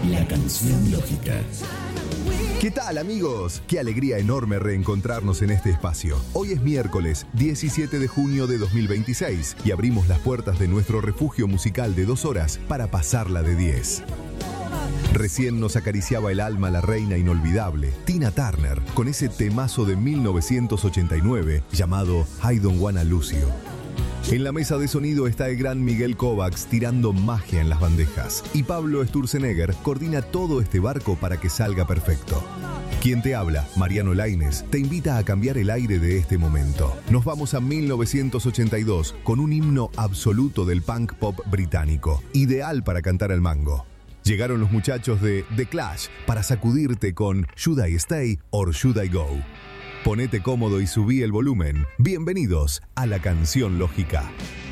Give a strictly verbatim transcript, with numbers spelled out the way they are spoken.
La canción lógica. ¿Qué tal, amigos? Qué alegría enorme reencontrarnos en este espacio. Hoy es miércoles diecisiete de junio de dos mil veintiséis y abrimos las puertas de nuestro refugio musical de dos horas para pasarla de diez. Recién nos acariciaba el alma la reina inolvidable, Tina Turner, con ese temazo de mil novecientos ochenta y nueve llamado I Don't Wanna Lose You. En la mesa de sonido está el gran Miguel Kovacs tirando magia en las bandejas y Pablo Sturzenegger coordina todo este barco para que salga perfecto. Quien te habla, Mariano Laínez, te invita a cambiar el aire de este momento. Nos vamos a mil novecientos ochenta y dos con un himno absoluto del punk pop británico, ideal para cantar al mango. Llegaron los muchachos de The Clash para sacudirte con Should I Stay or Should I Go? Ponete cómodo y subí el volumen. Bienvenidos a La Canción Lógica.